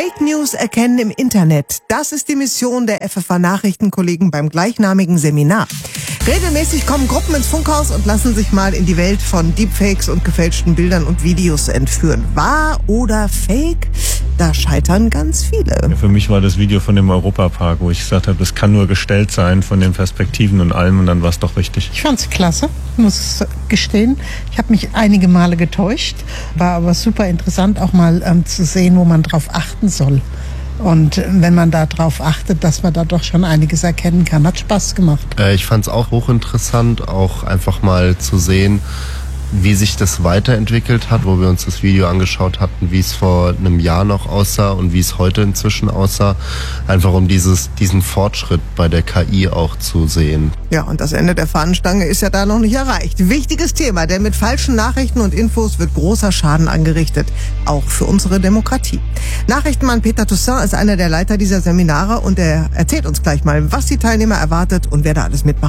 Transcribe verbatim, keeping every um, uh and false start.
Fake News erkennen im Internet. Das ist die Mission der F F A-Nachrichtenkollegen beim gleichnamigen Seminar. Regelmäßig kommen Gruppen ins Funkhaus und lassen sich mal in die Welt von Deepfakes und gefälschten Bildern und Videos entführen. Wahr oder Fake? Da scheitern ganz viele. Ja, für mich war das Video von dem Europapark, wo ich gesagt habe, das kann nur gestellt sein von den Perspektiven und allem, und dann war es doch richtig. Ich fand's klasse, muss gestehen. Ich habe mich einige Male getäuscht, war aber super interessant, auch mal ähm, zu sehen, wo man drauf achten soll. Und wenn man da drauf achtet, dass man da doch schon einiges erkennen kann. Hat Spaß gemacht. Äh, ich fand es auch hochinteressant, auch einfach mal zu sehen, wie sich das weiterentwickelt hat, wo wir uns das Video angeschaut hatten, wie es vor einem Jahr noch aussah und wie es heute inzwischen aussah. Einfach um dieses, diesen Fortschritt bei der K I auch zu sehen. Ja, und das Ende der Fahnenstange ist ja da noch nicht erreicht. Wichtiges Thema, denn mit falschen Nachrichten und Infos wird großer Schaden angerichtet. Auch für unsere Demokratie. Nachrichtenmann Peter Toussaint ist einer der Leiter dieser Seminare und er erzählt uns gleich mal, was die Teilnehmer erwartet und wer da alles mitmacht.